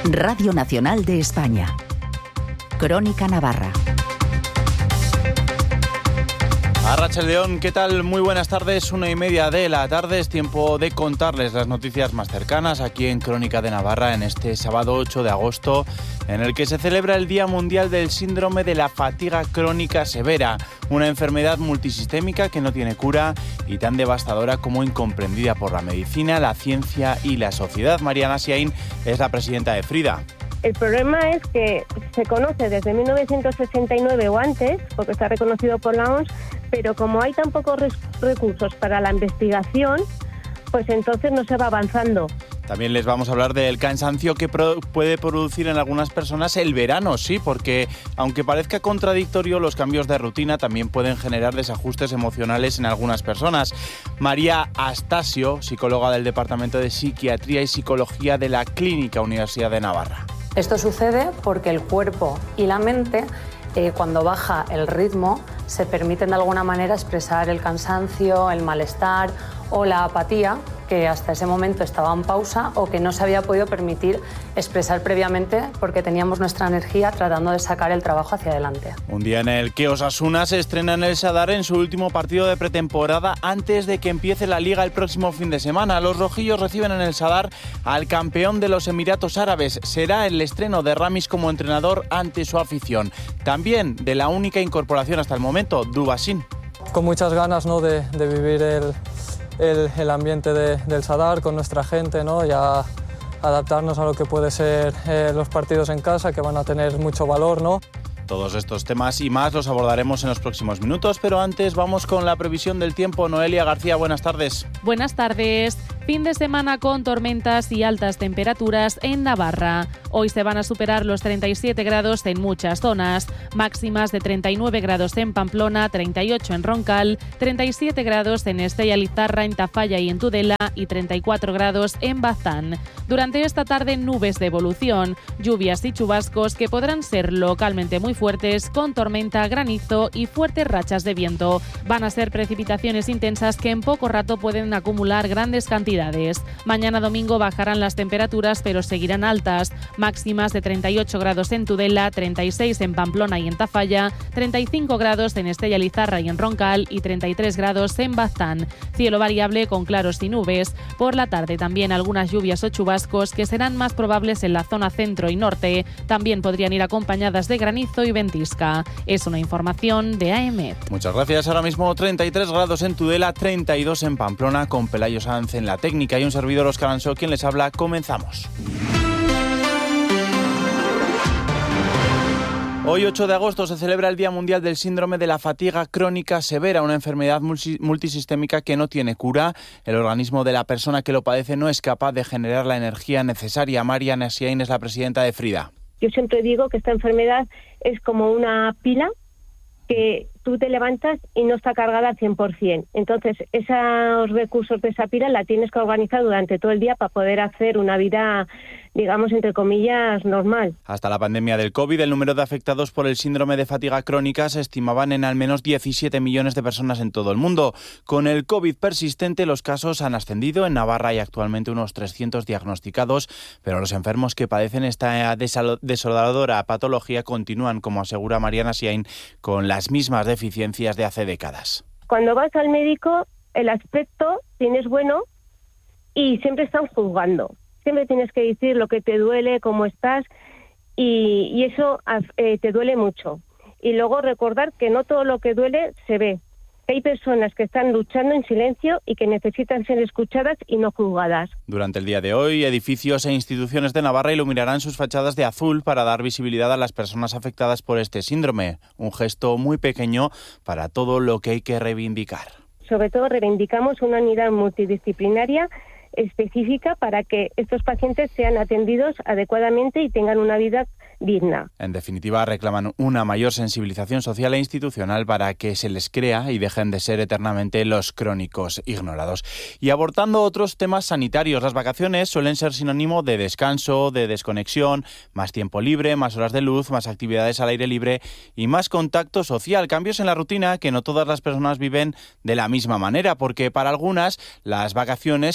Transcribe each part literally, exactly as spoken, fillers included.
Radio Nacional de España. Crónica Navarra. Arratsaldeon, ¿qué tal? Muy buenas tardes, una y media de la tarde. Es tiempo de contarles las noticias más cercanas aquí en Crónica de Navarra en este sábado ocho de agosto, en el que se celebra el Día Mundial del Síndrome de la Fatiga Crónica Severa, una enfermedad multisistémica que no tiene cura y tan devastadora como incomprendida por la medicina, la ciencia y la sociedad. Mariana Siaín es la presidenta de Frida. El problema es que se conoce desde mil novecientos sesenta y nueve o antes, porque está reconocido por la O M S, pero como hay tan pocos recursos para la investigación, pues entonces no se va avanzando. También les vamos a hablar del cansancio que pro- puede producir en algunas personas el verano, sí, porque aunque parezca contradictorio, los cambios de rutina también pueden generar desajustes emocionales en algunas personas. María Astasio, psicóloga del Departamento de Psiquiatría y Psicología de la Clínica Universidad de Navarra. Esto sucede porque el cuerpo y la mente, eh, cuando baja el ritmo, se permiten de alguna manera expresar el cansancio, el malestar o la apatía, que hasta ese momento estaba en pausa o que no se había podido permitir expresar previamente porque teníamos nuestra energía tratando de sacar el trabajo hacia adelante. Un día en el que Osasuna se estrena en el Sadar en su último partido de pretemporada antes de que empiece la Liga el próximo fin de semana. Los rojillos reciben en el Sadar al campeón de los Emiratos Árabes. Será el estreno de Ramis como entrenador ante su afición. También de la única incorporación hasta el momento, Dubasín. Con muchas ganas, ¿no?, de, de vivir el... El, el ambiente de, del Sadar con nuestra gente, ¿no? Ya adaptarnos a lo que puede ser eh, los partidos en casa, que van a tener mucho valor, ¿no? Todos estos temas y más los abordaremos en los próximos minutos, pero antes vamos con la previsión del tiempo. Noelia García, buenas tardes. Buenas tardes. Fin de semana con tormentas y altas temperaturas en Navarra. Hoy se van a superar los treinta y siete grados en muchas zonas, máximas de treinta y nueve grados en Pamplona, treinta y ocho en Roncal, treinta y siete grados en Estella-Lizarra, en Tafalla y en Tudela y treinta y cuatro grados en Bazán. Durante esta tarde, nubes de evolución, lluvias y chubascos que podrán ser localmente muy fuertes, con tormenta, granizo y fuertes rachas de viento. Van a ser precipitaciones intensas que en poco rato pueden acumular grandes cantidades. Mañana domingo bajarán las temperaturas, pero seguirán altas, máximas de treinta y ocho grados en Tudela, treinta y seis en Pamplona y en Tafalla, treinta y cinco grados en Estella-Lizarra y en Roncal y treinta y tres grados en Bazán. Cielo variable con claros y nubes. Por la tarde también algunas lluvias o chubascos que serán más probables en la zona centro y norte. También podrían ir acompañadas de granizo y ventisca. Es una información de A E M E T. Muchas gracias. Ahora mismo treinta y tres grados en Tudela, treinta y dos en Pamplona, con Pelayo Sanz en la técnica y un servidor, Óscar Ansó, quien les habla. Comenzamos. Hoy, ocho de agosto, se celebra el Día Mundial del Síndrome de la Fatiga Crónica Severa, una enfermedad multisistémica que no tiene cura. El organismo de la persona que lo padece no es capaz de generar la energía necesaria. Mariana Siaín es la presidenta de Frida. Yo siempre digo que esta enfermedad es como una pila que tú te levantas y no está cargada al cien por ciento. Entonces, esos recursos de esa pila la tienes que organizar durante todo el día para poder hacer una vida, digamos, entre comillas, normal. Hasta la pandemia del COVID, el número de afectados por el síndrome de fatiga crónica se estimaban en al menos diecisiete millones de personas en todo el mundo. Con el COVID persistente, los casos han ascendido. En Navarra hay actualmente unos trescientos diagnosticados, pero los enfermos que padecen esta desoladora patología continúan, como asegura Mariana Siaín, con las mismas deficiencias de hace décadas. Cuando vas al médico, el aspecto tienes bueno y siempre están juzgando. Siempre tienes que decir lo que te duele, cómo estás, y, y eso eh, te duele mucho. Y luego recordar que no todo lo que duele se ve. Hay personas que están luchando en silencio y que necesitan ser escuchadas y no juzgadas. Durante el día de hoy, edificios e instituciones de Navarra iluminarán sus fachadas de azul para dar visibilidad a las personas afectadas por este síndrome. Un gesto muy pequeño para todo lo que hay que reivindicar. Sobre todo reivindicamos una unidad multidisciplinaria específica para que estos pacientes sean atendidos adecuadamente y tengan una vida digna. En definitiva, reclaman una mayor sensibilización social e institucional para que se les crea y dejen de ser eternamente los crónicos ignorados. Y abordando otros temas sanitarios, las vacaciones suelen ser sinónimo de descanso, de desconexión, más tiempo libre, más horas de luz, más actividades al aire libre y más contacto social. Cambios en la rutina que no todas las personas viven de la misma manera, porque para algunas las vacaciones pueden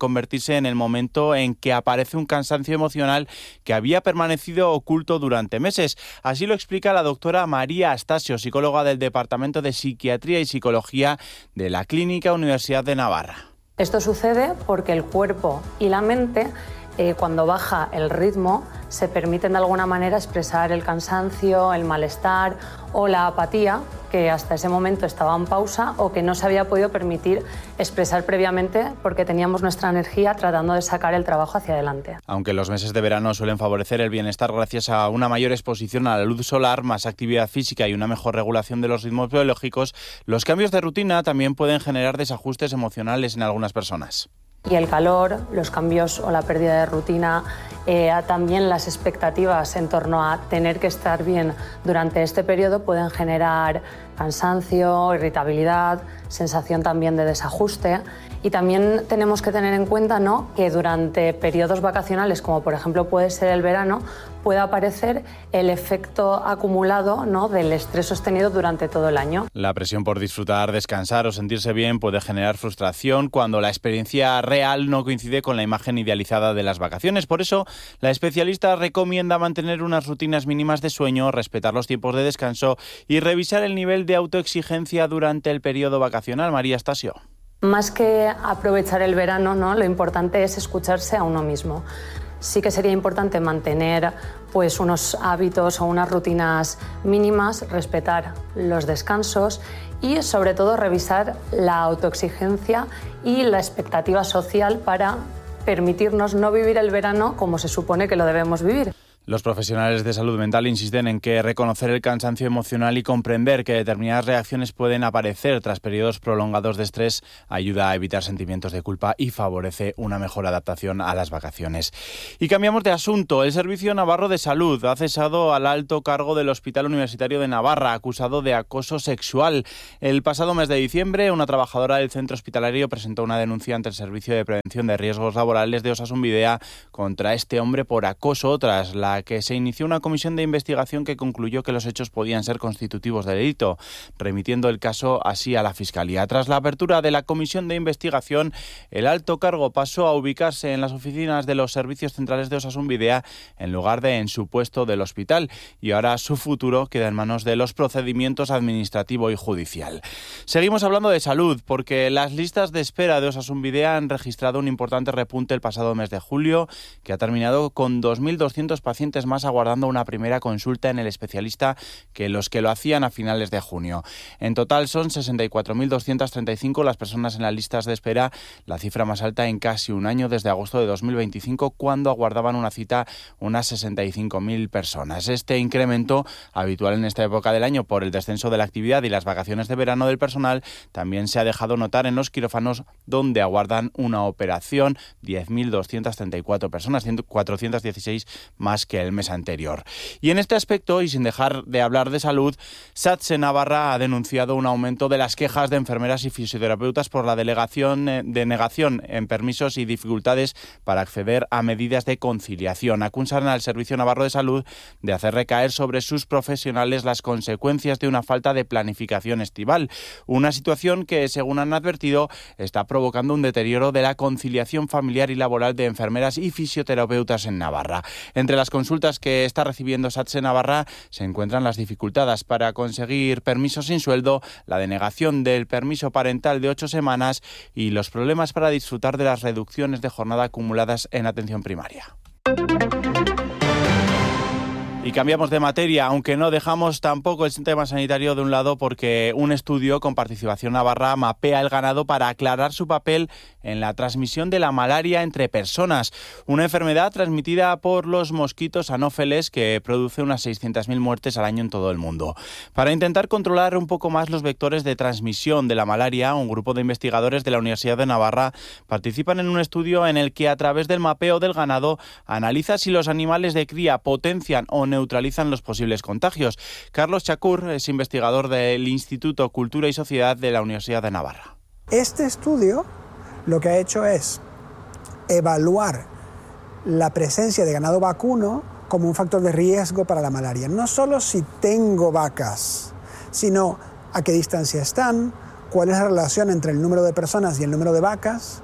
convertirse en el momento en que aparece un cansancio emocional que había permanecido oculto durante meses. Así lo explica la doctora María Astasio, psicóloga del Departamento de Psiquiatría y Psicología de la Clínica Universidad de Navarra. Esto sucede porque el cuerpo y la mente, eh, cuando baja el ritmo, se permiten de alguna manera expresar el cansancio, el malestar o la apatía que hasta ese momento estaba en pausa o que no se había podido permitir expresar previamente porque teníamos nuestra energía tratando de sacar el trabajo hacia adelante. Aunque los meses de verano suelen favorecer el bienestar gracias a una mayor exposición a la luz solar, más actividad física y una mejor regulación de los ritmos biológicos, los cambios de rutina también pueden generar desajustes emocionales en algunas personas. Y el calor, los cambios o la pérdida de rutina, eh, también las expectativas en torno a tener que estar bien durante este periodo pueden generar cansancio, irritabilidad, sensación también de desajuste. Y también tenemos que tener en cuenta, ¿no?, que durante periodos vacacionales, como por ejemplo puede ser el verano, puede aparecer el efecto acumulado, ¿no?, del estrés sostenido durante todo el año. La presión por disfrutar, descansar o sentirse bien puede generar frustración cuando la experiencia real no coincide con la imagen idealizada de las vacaciones. Por eso, la especialista recomienda mantener unas rutinas mínimas de sueño, respetar los tiempos de descanso y revisar el nivel de autoexigencia durante el periodo vacacional. María Astasio. Más que aprovechar el verano, ¿no?, lo importante es escucharse a uno mismo. Sí que sería importante mantener pues, unos hábitos o unas rutinas mínimas, respetar los descansos y sobre todo revisar la autoexigencia y la expectativa social para permitirnos no vivir el verano como se supone que lo debemos vivir. Los profesionales de salud mental insisten en que reconocer el cansancio emocional y comprender que determinadas reacciones pueden aparecer tras periodos prolongados de estrés ayuda a evitar sentimientos de culpa y favorece una mejor adaptación a las vacaciones. Y cambiamos de asunto. El Servicio Navarro de Salud ha cesado al alto cargo del Hospital Universitario de Navarra, acusado de acoso sexual. El pasado mes de diciembre, una trabajadora del centro hospitalario presentó una denuncia ante el Servicio de Prevención de Riesgos Laborales de Osasun Bidea contra este hombre por acoso, tras la que se inició una comisión de investigación que concluyó que los hechos podían ser constitutivos de delito, remitiendo el caso así a la Fiscalía. Tras la apertura de la comisión de investigación, el alto cargo pasó a ubicarse en las oficinas de los servicios centrales de Osasun Bidea en lugar de en su puesto del hospital, y ahora su futuro queda en manos de los procedimientos administrativo y judicial. Seguimos hablando de salud, porque las listas de espera de Osasun Bidea han registrado un importante repunte el pasado mes de julio, que ha terminado con dos mil doscientos pacientes más aguardando una primera consulta en el especialista que los que lo hacían a finales de junio. En total son sesenta y cuatro mil doscientas treinta y cinco las personas en las listas de espera, la cifra más alta en casi un año desde agosto de dos mil veinticinco, cuando aguardaban una cita unas sesenta y cinco mil personas. Este incremento, habitual en esta época del año por el descenso de la actividad y las vacaciones de verano del personal, también se ha dejado notar en los quirófanos, donde aguardan una operación diez mil doscientas treinta y cuatro personas, cuatrocientas dieciséis más que el mes anterior. Y en este aspecto, y sin dejar de hablar de salud, SATSE Navarra ha denunciado un aumento de las quejas de enfermeras y fisioterapeutas por la delegación de negación en permisos y dificultades para acceder a medidas de conciliación. Acusan al Servicio Navarro de Salud de hacer recaer sobre sus profesionales las consecuencias de una falta de planificación estival, una situación que, según han advertido, está provocando un deterioro de la conciliación familiar y laboral de enfermeras y fisioterapeutas en Navarra. Entre las consultas que está recibiendo SATSE Navarra se encuentran las dificultades para conseguir permisos sin sueldo, la denegación del permiso parental de ocho semanas y los problemas para disfrutar de las reducciones de jornada acumuladas en atención primaria. Y cambiamos de materia, aunque no dejamos tampoco el tema sanitario de un lado, porque un estudio con participación navarra mapea el ganado para aclarar su papel en la transmisión de la malaria entre personas, una enfermedad transmitida por los mosquitos anófeles que produce unas seiscientas mil muertes al año en todo el mundo. Para intentar controlar un poco más los vectores de transmisión de la malaria, un grupo de investigadores de la Universidad de Navarra participan en un estudio en el que, a través del mapeo del ganado, analiza si los animales de cría potencian o neutralizan los posibles contagios. Carlos Chacur es investigador del Instituto Cultura y Sociedad de la Universidad de Navarra. Este estudio lo que ha hecho es evaluar la presencia de ganado vacuno como un factor de riesgo para la malaria. No solo si tengo vacas, sino a qué distancia están, cuál es la relación entre el número de personas y el número de vacas,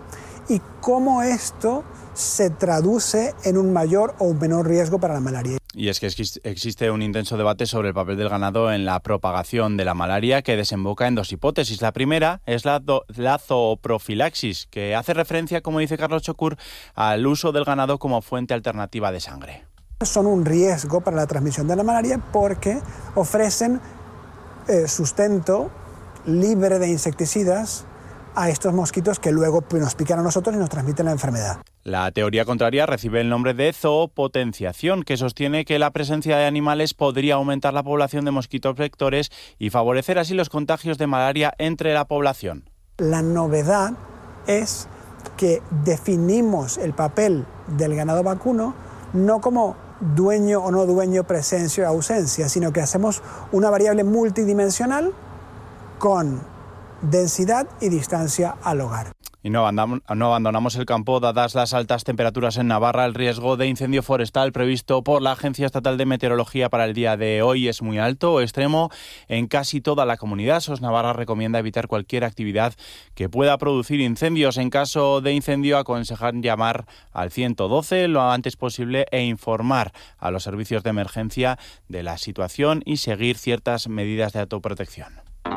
y cómo esto se traduce en un mayor o un menor riesgo para la malaria. Y es que existe un intenso debate sobre el papel del ganado en la propagación de la malaria, que desemboca en dos hipótesis. La primera es la, do, la zooprofilaxis, que hace referencia, como dice Carlos Chocur, al uso del ganado como fuente alternativa de sangre. Son un riesgo para la transmisión de la malaria porque ofrecen eh, sustento libre de insecticidas a estos mosquitos que luego nos pican a nosotros y nos transmiten la enfermedad. La teoría contraria recibe el nombre de zoopotenciación, que sostiene que la presencia de animales podría aumentar la población de mosquitos vectores y favorecer así los contagios de malaria entre la población. La novedad es que definimos el papel del ganado vacuno no como dueño o no dueño, presencia o ausencia, sino que hacemos una variable multidimensional con densidad y distancia al hogar. Y no abandonamos el campo, dadas las altas temperaturas en Navarra. El riesgo de incendio forestal previsto por la Agencia Estatal de Meteorología para el día de hoy es muy alto o extremo en casi toda la comunidad. SOS Navarra recomienda evitar cualquier actividad que pueda producir incendios. En caso de incendio, aconsejan llamar al ciento doce lo antes posible e informar a los servicios de emergencia de la situación y seguir ciertas medidas de autoprotección.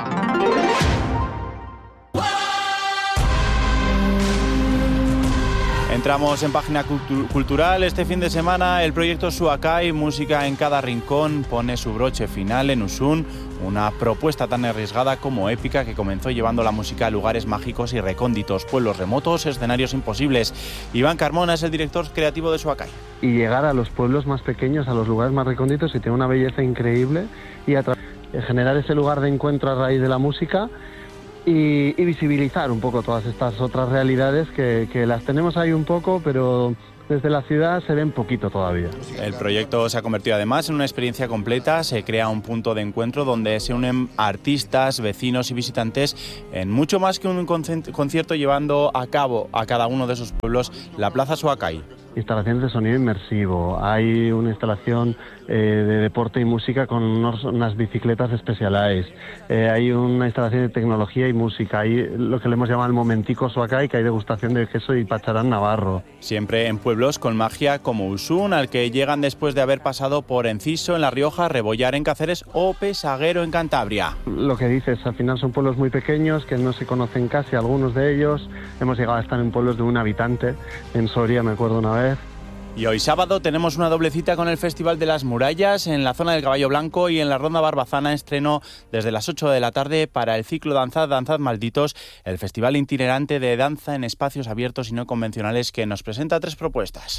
Entramos en página cultu- cultural. Este fin de semana el proyecto Suakai, Música en cada rincón, pone su broche final en Usun, una propuesta tan arriesgada como épica que comenzó llevando la música a lugares mágicos y recónditos, pueblos remotos, escenarios imposibles. Iván Carmona es el director creativo de Suakai. Y llegar a los pueblos más pequeños, a los lugares más recónditos, y tiene una belleza increíble, y a tra- generar ese lugar de encuentro a raíz de la música. Y, y visibilizar un poco todas estas otras realidades que, que las tenemos ahí un poco, pero desde la ciudad se ven poquito todavía. El proyecto se ha convertido además en una experiencia completa. Se crea un punto de encuentro donde se unen artistas, vecinos y visitantes en mucho más que un concierto, llevando a cabo a cada uno de esos pueblos la Plaza Suakai. Instalaciones de sonido inmersivo, hay una instalación eh, de deporte y música con unos, unas bicicletas Specialized, eh, hay una instalación de tecnología y música, hay lo que le hemos llamado el momentico Suakai, que hay degustación de queso y pacharán navarro. Siempre en pueblos con magia como Usun, al que llegan después de haber pasado por Enciso en La Rioja, Rebollar en Cáceres o Pesaguero en Cantabria. Lo que dices, al final son pueblos muy pequeños que no se conocen casi algunos de ellos. Hemos llegado a estar en pueblos de un habitante, en Soria me acuerdo una vez. Y hoy sábado tenemos una doble cita con el Festival de las Murallas en la zona del Caballo Blanco y en la Ronda Barbazana. Estreno desde las ocho de la tarde para el ciclo Danzad, Danzad Malditos, el festival itinerante de danza en espacios abiertos y no convencionales que nos presenta tres propuestas.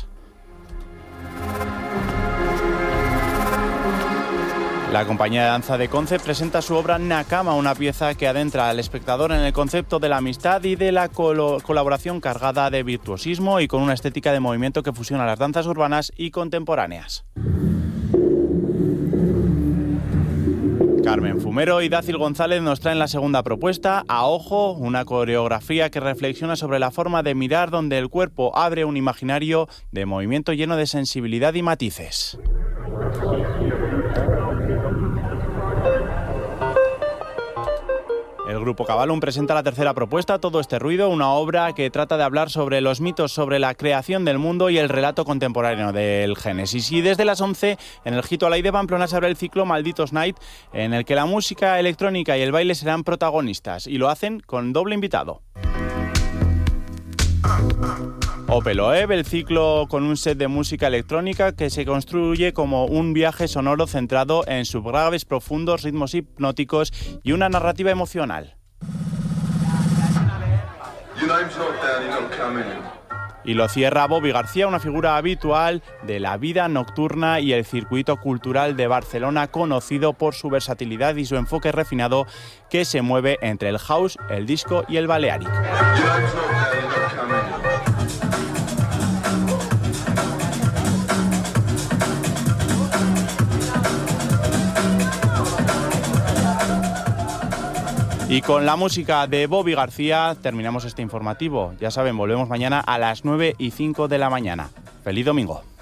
La compañía de danza de Concept presenta su obra Nakama, una pieza que adentra al espectador en el concepto de la amistad y de la colo- colaboración cargada de virtuosismo y con una estética de movimiento que fusiona las danzas urbanas y contemporáneas. Carmen Fumero y Dácil González nos traen la segunda propuesta, A Ojo, una coreografía que reflexiona sobre la forma de mirar donde el cuerpo abre un imaginario de movimiento lleno de sensibilidad y matices. El grupo Cabalum presenta la tercera propuesta, Todo este ruido, una obra que trata de hablar sobre los mitos sobre la creación del mundo y el relato contemporáneo del Génesis. Y desde las once, en el Jito Alay de Pamplona se abre el ciclo Malditos Night, en el que la música electrónica y el baile serán protagonistas, y lo hacen con doble invitado. Opel Oeb, el ciclo con un set de música electrónica que se construye como un viaje sonoro centrado en subgraves profundos, ritmos hipnóticos y una narrativa emocional. Y lo cierra Bobby García, una figura habitual de la vida nocturna y el circuito cultural de Barcelona, conocido por su versatilidad y su enfoque refinado que se mueve entre el house, el disco y el balearic. Y con la música de Bobby García terminamos este informativo. Ya saben, volvemos mañana a las nueve y cinco de la mañana. ¡Feliz domingo!